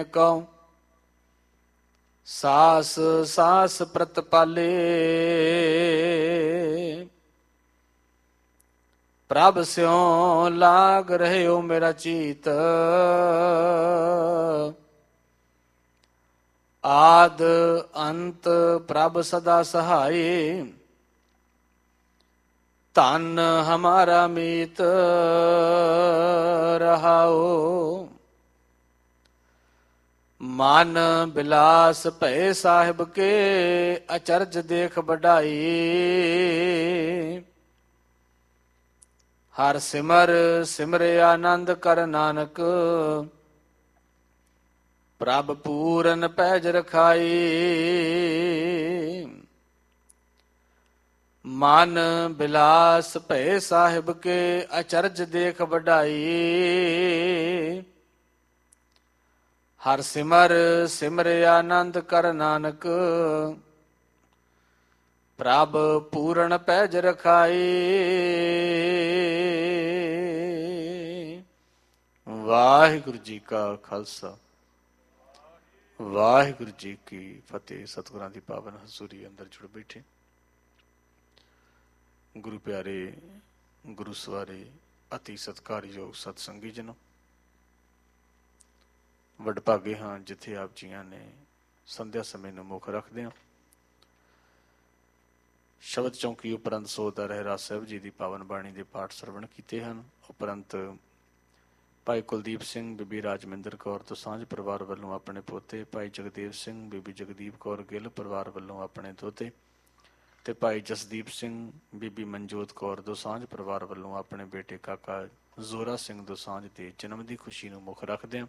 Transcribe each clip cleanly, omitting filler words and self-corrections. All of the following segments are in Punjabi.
ਕਉ ਸਾਸ ਸਾਸ ਪ੍ਰਤਪਾਲੇ। ਪ੍ਰਭ ਸਿਉ ਲਾਗ ਰਹਿਓ ਮੇਰਾ ਚੀਤ। ਆਦ ਅੰਤ ਪ੍ਰਭ ਸਦਾ ਸਹਾਈ। ਧਨ ਹਮਾਰਾ ਮੀਤ ਰਹਾਓ। ਮਨ ਬਿਲਾਸ ਭਏ ਸਾਹਿਬ ਕੇ ਅਚਰਜ ਦੇਖ ਵਡਾਈ। ਹਰ ਸਿਮਰ ਸਿਮਰੇ ਆਨੰਦ ਕਰ ਨਾਨਕ। ਪ੍ਰਭ ਪੂਰਨ ਪੈਜ ਰਖਾਈ। ਮਨ ਬਿਲਾਸ ਭਏ ਸਾਹਿਬ ਕੇ ਅਚਰਜ ਦੇਖ ਵਡਾਈ। ਹਰ ਸਿਮਰ ਸਿਮਰੇ ਆਨੰਦ ਕਰ ਨਾਨਕ। ਪ੍ਰਭ ਪੂਰਨ ਪੈਜ ਰਖਾਈ। ਵਾਹਿਗੁਰੂ ਜੀ ਕਾ ਖਾਲਸਾ ਵਾਹਿਗੁਰੂ ਜੀ ਕੀ ਫਤਿਹ। ਸਤਿਗੁਰਾਂ ਦੀ ਪਾਵਨ ਹਜ਼ੂਰੀ ਅੰਦਰ ਜੁੜ ਬੈਠੇ ਗੁਰੂ ਪਿਆਰੇ, ਗੁਰੂ ਸਵਾਰੇ, ਅਤੀ ਸਤਿਕਾਰਯੋਗ ਸਤ ਸੰਗੀ ਜਨੋ, ਵਡਭਾਗੇ ਹਾਂ ਜਿੱਥੇ ਆਪ ਜੀਆਂ ਨੇ ਸੰਧਿਆ ਸਮੇਂ ਨੂੰ ਮੁੱਖ ਰੱਖਦੇ ਹਾਂ ਸ਼ਬਦ ਚੌਂਕੀ ਉਪਰੰਤ ਸੋਧਦਾ ਰਹਿਰਾਸ ਸਾਹਿਬ ਜੀ ਦੀ ਪਾਵਨ ਬਾਣੀ ਦੇ ਪਾਠ ਸਰਵਣ ਕੀਤੇ ਹਨ। ਉਪਰੰਤ ਭਾਈ ਕੁਲਦੀਪ ਸਿੰਘ, ਬੀਬੀ ਰਾਜਮਿੰਦਰ ਕੌਰ ਦੋਸਾਂਝ ਪਰਿਵਾਰ ਵੱਲੋਂ ਆਪਣੇ ਪੋਤੇ, ਭਾਈ ਜਗਦੇਵ ਸਿੰਘ, ਬੀਬੀ ਜਗਦੀਪ ਕੌਰ ਗਿੱਲ ਪਰਿਵਾਰ ਵੱਲੋਂ ਆਪਣੇ ਦੋਤੇ, ਤੇ ਭਾਈ ਜਸਦੀਪ ਸਿੰਘ, ਬੀਬੀ ਮਨਜੋਤ ਕੌਰ ਦੋਸਾਂਝ ਪਰਿਵਾਰ ਵੱਲੋਂ ਆਪਣੇ ਬੇਟੇ ਕਾਕਾ ਜ਼ੋਰਾ ਸਿੰਘ ਦੋਸਾਂਝ ਦੇ ਜਨਮ ਦੀ ਖੁਸ਼ੀ ਨੂੰ ਮੁੱਖ ਰੱਖਦੇ ਹਾਂ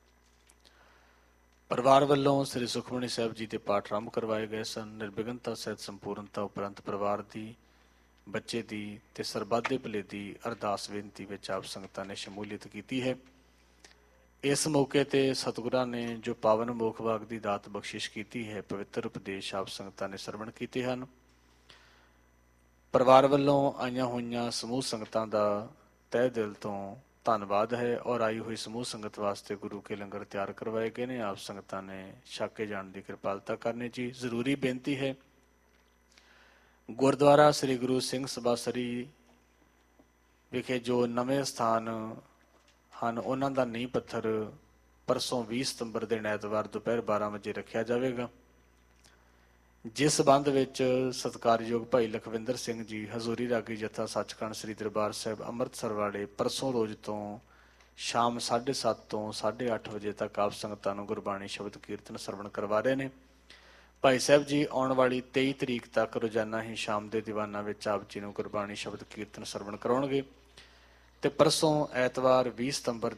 ਪਰਿਵਾਰ ਵੱਲੋਂ ਸ੍ਰੀ ਸੁਖਮਨੀ ਸਾਹਿਬ ਜੀ ਦੇ ਪਾਠ ਆਰੰਭ ਕਰਵਾਏ ਗਏ ਸਨ। ਨਿਰਵਿਘਨਤਾ ਸਹਿਤ ਸੰਪੂਰਨਤਾ ਉਪਰੰਤ ਪਰਿਵਾਰ ਦੀ, ਬੱਚੇ ਦੀ ਤੇ ਸਰਬੱਤ ਦੇ ਭਲੇ ਦੀ ਅਰਦਾਸ ਬੇਨਤੀ ਵਿੱਚ ਆਪ ਸੰਗਤਾਂ ਨੇ ਸ਼ਮੂਲੀਅਤ ਕੀਤੀ ਹੈ। ਇਸ ਮੌਕੇ ਤੇ ਸਤਿਗੁਰਾਂ ਨੇ ਜੋ ਪਾਵਨ ਮੋਖ ਵਾਗ ਦੀ ਦਾਤ ਬਖਸ਼ਿਸ਼ ਕੀਤੀ ਹੈ, ਪਵਿੱਤਰ ਉਪਦੇਸ਼ ਆਪ ਸੰਗਤਾਂ ਨੇ ਸਰਵਣ ਕੀਤੇ ਹਨ। ਪਰਿਵਾਰ ਵੱਲੋਂ ਆਈਆਂ ਹੋਈਆਂ ਸਮੂਹ ਸੰਗਤਾਂ ਦਾ ਤਹਿ ਦਿਲ ਤੋਂ ਧੰਨਵਾਦ ਹੈ ਔਰ ਆਈ ਹੋਈ ਸਮੂਹ ਸੰਗਤ ਵਾਸਤੇ ਗੁਰੂ ਕੇ ਲੰਗਰ ਤਿਆਰ ਕਰਵਾਏ ਗਏ ਨੇ। ਆਪ ਸੰਗਤਾਂ ਨੇ ਛਕ ਕੇ ਜਾਣ ਦੀ ਕਿਰਪਾਲਤਾ ਕਰਨੀ ਜੀ। ਜ਼ਰੂਰੀ ਬੇਨਤੀ ਹੈ, ਗੁਰਦੁਆਰਾ ਸ੍ਰੀ ਗੁਰੂ ਸਿੰਘ ਸਭਾ ਸਰੀ ਵਿਖੇ ਜੋ ਨਵੇਂ ਸਥਾਨ ਹਨ ਉਹਨਾਂ ਦਾ ਨੀਂਹ ਪੱਥਰ ਪਰਸੋਂ 20 ਸਤੰਬਰ ਦਿਨ ਐਤਵਾਰ ਦੁਪਹਿਰ 12 ਵਜੇ ਰੱਖਿਆ ਜਾਵੇਗਾ, ਜਿਸ ਸੰਬੰਧ ਵਿੱਚ ਸਤਿਕਾਰਯੋਗ ਭਾਈ ਲਖਵਿੰਦਰ ਸਿੰਘ ਜੀ ਹਜ਼ੂਰੀ ਰਾਗੀ ਜੱਥਾ ਸੱਚਖੰਡ ਸ੍ਰੀ ਦਰਬਾਰ ਸਾਹਿਬ ਅੰਮ੍ਰਿਤਸਰ ਵਾਲੇ ਪਰਸੋਂ ਰੋਜ਼ ਤੋਂ ਸ਼ਾਮ 7:30 ਤੋਂ 8:30 ਵਜੇ ਤੱਕ ਆਪ ਸੰਗਤਾਂ ਨੂੰ ਗੁਰਬਾਣੀ ਸ਼ਬਦ ਕੀਰਤਨ ਸਰਵਣ ਕਰਵਾ ਰਹੇ ਨੇ। ਭਾਈ ਸਾਹਿਬ ਜੀ ਆਉਣ ਵਾਲੀ 23 ਤਰੀਕ ਤੱਕ ਰੋਜ਼ਾਨਾ ਹੀ ਸ਼ਾਮ ਦੇ ਦੀਵਾਨਾਂ ਵਿੱਚ ਆਪ ਜੀ ਨੂੰ ਗੁਰਬਾਣੀ ਸ਼ਬਦ ਕੀਰਤਨ ਸਰਵਣ ਕਰਾਉਣਗੇ ਤੇ ਪਰਸੋਂ ਐਤਵਾਰ 20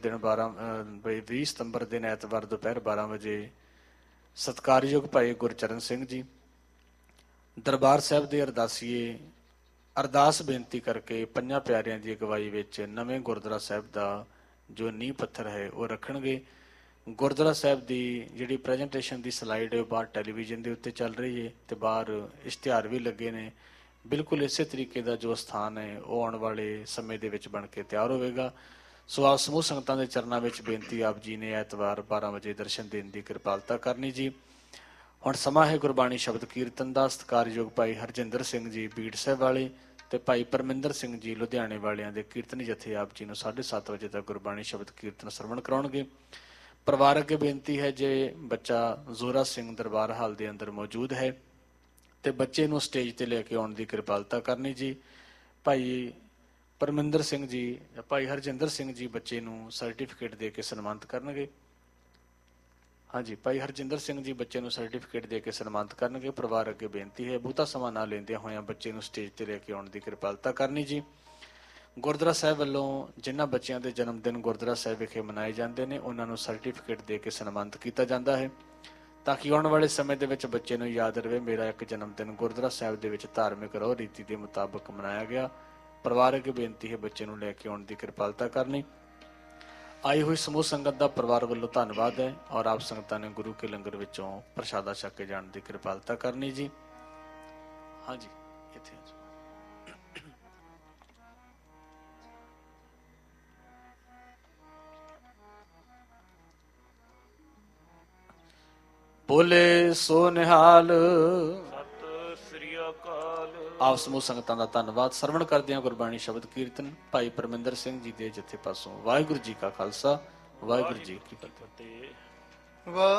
ਸਤੰਬਰ ਦਿਨ ਐਤਵਾਰ ਦੁਪਹਿਰ 12 ਵਜੇ ਸਤਿਕਾਰਯੋਗ ਭਾਈ ਗੁਰਚਰਨ ਸਿੰਘ ਜੀ ਦਰਬਾਰ ਸਾਹਿਬ ਦੇ ਅਰਦਾਸੀਏ ਅਰਦਾਸ ਬੇਨਤੀ ਕਰਕੇ ਪੰਜਾਂ ਪਿਆਰਿਆਂ ਦੀ ਅਗਵਾਈ ਵਿੱਚ ਨਵੇਂ ਗੁਰਦੁਆਰਾ ਸਾਹਿਬ ਦਾ ਜੋ ਨੀਂਹ ਪੱਥਰ ਹੈ ਉਹ ਰੱਖਣਗੇ। ਗੁਰਦੁਆਰਾ ਸਾਹਿਬ ਦੀ ਜਿਹੜੀ ਪ੍ਰੈਜੈਂਟੇਸ਼ਨ ਦੀ ਸਲਾਈਡ ਹੈ ਉਹ ਬਾਹਰ ਟੈਲੀਵਿਜ਼ਨ ਦੇ ਉੱਤੇ ਚੱਲ ਰਹੀ ਹੈ ਤੇ ਬਾਹਰ ਇਸ਼ਤਿਹਾਰ ਵੀ ਲੱਗੇ ਨੇ। ਬਿਲਕੁਲ ਇਸੇ ਤਰੀਕੇ ਦਾ ਜੋ ਸਥਾਨ ਹੈ ਉਹ ਆਉਣ ਵਾਲੇ ਸਮੇਂ ਦੇ ਵਿੱਚ ਬਣ ਕੇ ਤਿਆਰ ਹੋਵੇਗਾ। ਸੋ ਆਪ ਸਮੂਹ ਸੰਗਤਾਂ ਦੇ ਚਰਨਾਂ ਵਿੱਚ ਬੇਨਤੀ, ਆਪ ਜੀ ਨੇ ਐਤਵਾਰ 12 ਵਜੇ ਦਰਸ਼ਨ ਦੇਣ ਦੀ ਕਿਰਪਾਲਤਾ ਕਰਨੀ ਜੀ। ਹੁਣ ਸਮਾਂ ਹੈ ਗੁਰਬਾਣੀ ਸ਼ਬਦ ਕੀਰਤਨ ਦਾ। ਸਤਿਕਾਰਯੋਗ ਭਾਈ ਹਰਜਿੰਦਰ ਸਿੰਘ ਜੀ ਬੀੜ ਸਾਹਿਬ ਵਾਲੇ ਤੇ ਭਾਈ ਪਰਮਿੰਦਰ ਸਿੰਘ ਜੀ ਲੁਧਿਆਣੇ ਵਾਲਿਆਂ ਦੇ ਕੀਰਤਨੀ ਜਥੇ ਆਪ ਜੀ ਨੂੰ 7:30 ਵਜੇ ਤੱਕ ਗੁਰਬਾਣੀ ਸ਼ਬਦ ਕੀਰਤਨ ਸਰਵਣ ਕਰਾਉਣਗੇ। ਪਰਿਵਾਰ ਅੱਗੇ ਬੇਨਤੀ ਹੈ, ਜੇ ਬੱਚਾ ਜ਼ੋਰਾ ਸਿੰਘ ਦਰਬਾਰ ਹਾਲ ਦੇ ਅੰਦਰ ਮੌਜੂਦ ਹੈ ਤੇ ਬੱਚੇ ਨੂੰ ਸਟੇਜ ਤੇ ਲੈ ਕੇ ਆਉਣ ਦੀ ਕਿਰਪਾਲਤਾ ਕਰਨੀ ਜੀ। ਭਾਈ ਪਰਮਿੰਦਰ ਸਿੰਘ ਜੀ, ਭਾਈ ਹਰਜਿੰਦਰ ਸਿੰਘ ਜੀ ਬੱਚੇ ਨੂੰ ਸਰਟੀਫਿਕੇਟ ਦੇ ਕੇ ਸਨਮਾਨਿਤ ਕਰਨਗੇ। ਹਾਂਜੀ, ਭਾਈ ਹਰਜਿੰਦਰ ਸਿੰਘ ਜੀ ਬੱਚੇ ਨੂੰ ਸਰਟੀਫਿਕੇਟ ਦੇ ਕੇ ਸਨਮਾਨਿਤ ਕਰਨਗੇ। ਪਰਿਵਾਰ ਅੱਗੇ ਬੇਨਤੀ ਹੈ, ਬਹੁਤਾ ਸਮਾਂ ਨਾ ਲੈਂਦਿਆਂ ਹੋਇਆਂ ਬੱਚੇ ਨੂੰ ਸਟੇਜ ਤੇ ਲੈ ਕੇ ਆਉਣ ਦੀ ਕਿਰਪਾਲਤਾ ਕਰਨੀ ਜੀ। ਗੁਰਦੁਆਰਾ ਸਾਹਿਬ ਵੱਲੋਂ ਜਿਨ੍ਹਾਂ ਬੱਚਿਆਂ ਦੇ ਜਨਮ ਦਿਨ ਗੁਰਦੁਆਰਾ ਸਾਹਿਬ ਵਿਖੇ ਮਨਾਏ ਜਾਂਦੇ ਨੇ ਉਹਨਾਂ ਨੂੰ ਸਰਟੀਫਿਕੇਟ ਦੇ ਕੇ ਸਨਮਾਨਿਤ ਕੀਤਾ ਜਾਂਦਾ ਹੈ ਤਾਂ ਕਿ ਆਉਣ ਵਾਲੇ ਸਮੇਂ ਦੇ ਵਿੱਚ ਬੱਚੇ ਨੂੰ ਯਾਦ ਰਹੇ, ਮੇਰਾ ਇੱਕ ਜਨਮ ਦਿਨ ਗੁਰਦੁਆਰਾ ਸਾਹਿਬ ਦੇ ਵਿੱਚ ਧਾਰਮਿਕ ਰਹੁ ਰੀਤੀ ਦੇ ਮੁਤਾਬਕ ਮਨਾਇਆ ਗਿਆ। ਪਰਿਵਾਰ ਅੱਗੇ ਬੇਨਤੀ ਹੈ ਬੱਚੇ ਨੂੰ ਲੈ ਕੇ ਆਉਣ ਦੀ ਕਿਰਪਾਲਤਾ ਕਰਨੀ। ਆਈ ਹੋਈ ਸਮੂਹ ਸੰਗਤ ਦਾ ਪਰਿਵਾਰ ਵੱਲੋਂ ਧੰਨਵਾਦ ਹੈ ਔਰ ਆਪ ਸੰਗਤਾਂ ਨੇ ਗੁਰੂ ਕੇ ਲੰਗਰ ਵਿੱਚੋਂ ਪ੍ਰਸ਼ਾਦਾ ਛਕ ਕੇ ਜਾਣ ਦੀ ਕਿਰਪਾਲਤਾ ਕਰਨੀ ਜੀ। ਹਾਂਜੀ, ਇੱਥੇ ਬੋਲੇ ਸੋ ਨਿਹਾਲ। ਸਤਿ ਸ੍ਰੀ ਅਕਾਲ। ਆਪ ਸਮੂਹ ਸੰਗਤਾਂ ਦਾ ਧੰਨਵਾਦ। ਸਰਵਣ ਕਰਦਿਆਂ ਗੁਰਬਾਣੀ ਸ਼ਬਦ ਕੀਰਤਨ ਭਾਈ ਪਰਮਿੰਦਰ ਸਿੰਘ ਜੀ ਦੇ ਜਥੇ ਪਾਸੋਂ। ਵਾਹਿਗੁਰੂ ਜੀ ਕਾ ਖਾਲਸਾ, ਵਾਹਿਗੁਰੂ ਜੀ ਕੀ ਫਤਿਹ। ਵਾਹਿਗੁਰੂ।